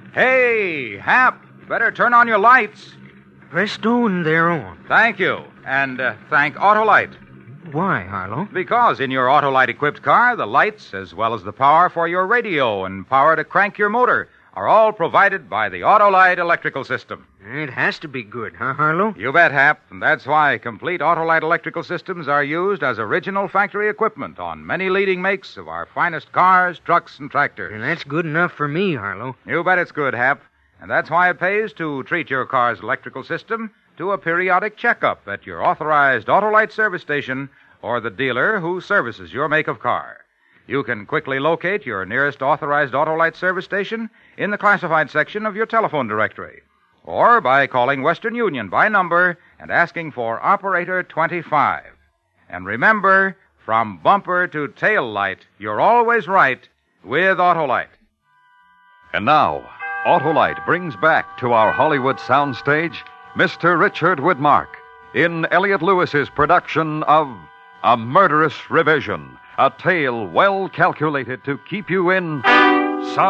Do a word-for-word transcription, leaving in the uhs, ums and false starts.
Hey, Hap, better turn on your lights. Presto, and they're on. Thank you. And uh, thank Autolite. Why, Harlow? Because in your Autolite-equipped car, the lights, as well as the power for your radio and power to crank your motor, are all provided by the Autolite electrical system. It has to be good, huh, Harlow? You bet, Hap. And that's why complete Autolite electrical systems are used as original factory equipment on many leading makes of our finest cars, trucks, and tractors. And that's good enough for me, Harlow. You bet it's good, Hap. And that's why it pays to treat your car's electrical system to a periodic checkup at your authorized Autolite service station or the dealer who services your make of car. You can quickly locate your nearest authorized Autolite service station in the classified section of your telephone directory, or by calling Western Union by number and asking for Operator twenty-five. And remember, from bumper to tail light, you're always right with Autolite. And now, Autolite brings back to our Hollywood soundstage Mister Richard Widmark in Elliot Lewis's production of A Murderous Revision, a tale well calculated to keep you in